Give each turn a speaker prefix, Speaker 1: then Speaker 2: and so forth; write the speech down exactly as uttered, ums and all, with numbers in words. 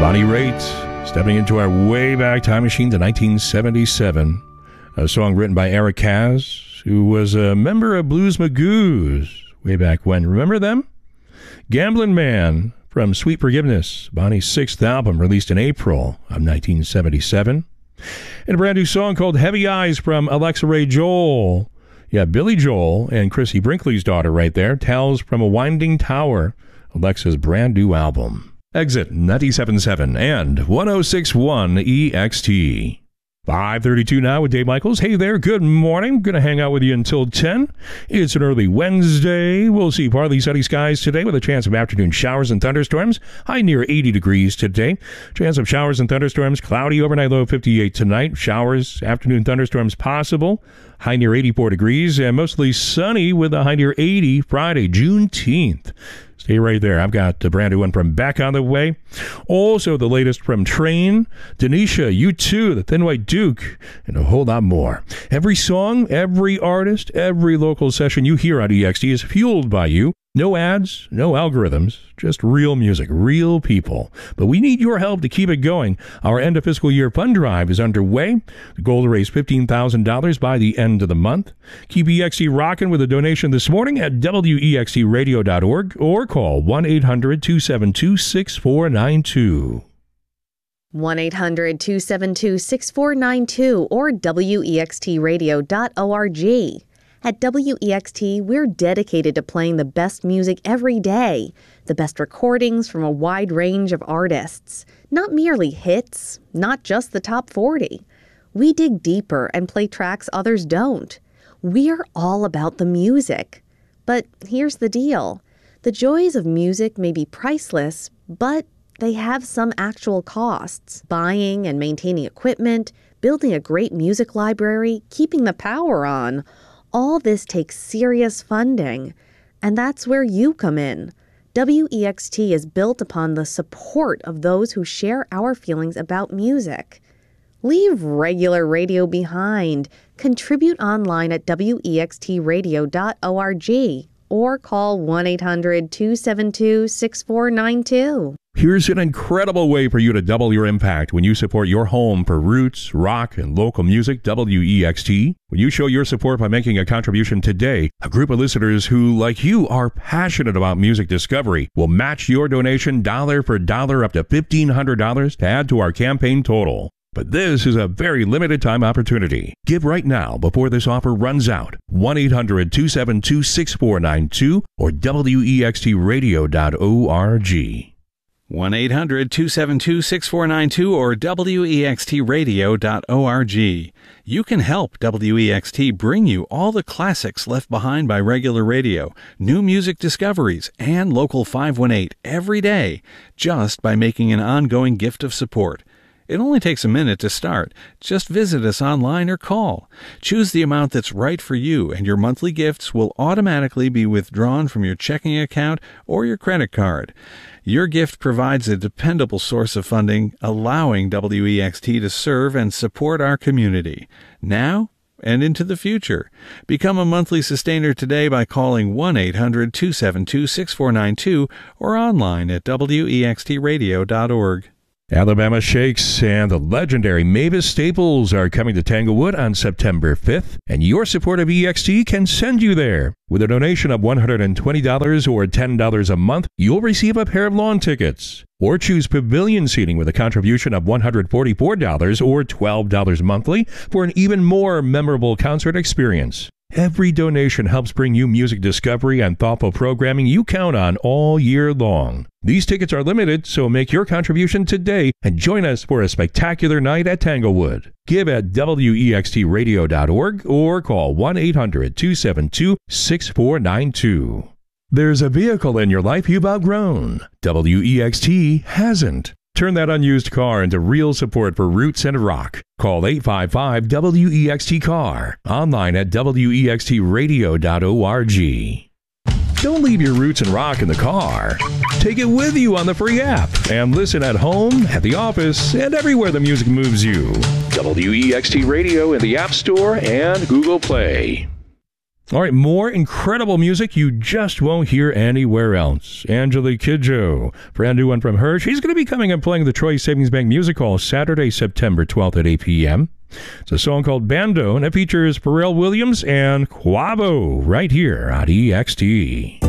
Speaker 1: Bonnie Raitt, stepping into our way back time machine to nineteen seventy-seven. A song written by Eric Kaz, who was a member of Blues Magoos way back when. Remember them? Gambling Man from Sweet Forgiveness, Bonnie's sixth album released in April of nineteen seventy-seven. And a brand new song called Heavy Eyes from Alexa Ray Joel. Yeah, Billy Joel and Chrissy Brinkley's daughter right there. Tales from a Winding Tower, Alexa's brand new album. Exit ninety-seven point seven and one oh six point one E X T. five thirty-two now with Dave Michaels. Hey there, good morning. Going to hang out with you until ten. It's an early Wednesday. We'll see partly sunny skies today with a chance of afternoon showers and thunderstorms. High near eighty degrees today. Chance of showers and thunderstorms. Cloudy overnight, low fifty-eight tonight. Showers, afternoon thunderstorms possible. High near eighty-four degrees and mostly sunny with a high near eighty Friday, Juneteenth. Stay right there. I've got a brand new one from Back on the Way. Also, the latest from Train, Denisha, U two, The Thin White Duke, and a whole lot more. Every song, every artist, every local session you hear on E X T is fueled by you. No ads, no algorithms, just real music, real people. But we need your help to keep it going. Our end of fiscal year fund drive is underway. The goal to raise fifteen thousand dollars by the end of the month. Keep E X T rocking with a donation this morning at W E X T radio dot org or call one eight hundred two seven two six four nine two.
Speaker 2: one eight hundred two seven two six four nine two or W E X T radio dot org. At W E X T, we're dedicated to playing the best music every day, the best recordings from a wide range of artists. Not merely hits, not just the top forty. We dig deeper and play tracks others don't. We're all about the music. But here's the deal. The joys of music may be priceless, but they have some actual costs. Buying and maintaining equipment, building a great music library, keeping the power on. All this takes serious funding, and that's where you come in. W E X T is built upon the support of those who share our feelings about music. Leave regular radio behind. Contribute online at W E X T radio dot org or call one eight hundred two seven two six four nine two.
Speaker 1: Here's an incredible way for you to double your impact when you support your home for roots, rock, and local music, W E X T. When you show your support by making a contribution today, a group of listeners who, like you, are passionate about music discovery will match your donation dollar for dollar up to fifteen hundred dollars to add to our campaign total. But this is a very limited time opportunity. Give right now before this offer runs out. one eight hundred two seven two six four nine two or W E X T radio dot org.
Speaker 3: one eight hundred two seven two six four nine two or W E X T radio dot org. You can help W E X T bring you all the classics left behind by regular radio, new music discoveries, and Local five one eight every day, just by making an ongoing gift of support. It only takes a minute to start. Just visit us online or call. Choose the amount that's right for you, and your monthly gifts will automatically be withdrawn from your checking account or your credit card. Your gift provides a dependable source of funding, allowing W E X T to serve and support our community, now and into the future. Become a monthly sustainer today by calling one eight hundred two seven two six four nine two or online at W E X T radio dot org.
Speaker 1: Alabama Shakes and the legendary Mavis Staples are coming to Tanglewood on September fifth, and your support of E X T can send you there. With a donation of one hundred twenty dollars or ten dollars a month, you'll receive a pair of lawn tickets. Or choose pavilion seating with a contribution of one hundred forty-four dollars or twelve dollars monthly for an even more memorable concert experience. Every donation helps bring you music discovery and thoughtful programming you count on all year long. These tickets are limited, so make your contribution today and join us for a spectacular night at Tanglewood. Give at W E X T radio dot org or call one eight hundred two seven two six four nine two. There's a vehicle in your life you've outgrown. W E X T hasn't. Turn that unused car into real support for roots and rock. Call eight five five W E X T car. Online at W E X T radio dot org. Don't leave your roots and rock in the car. Take it with you on the free app and listen at home, at the office, and everywhere the music moves you. W E X T Radio in the App Store and Google Play. All right, more incredible music you just won't hear anywhere else. Angelique Kidjo, brand new one from her. She's going to be coming and playing the Troy Savings Bank Music Hall Saturday, September twelfth at eight p.m. It's a song called Bando, and it features Pharrell Williams and Quavo right here on E X T.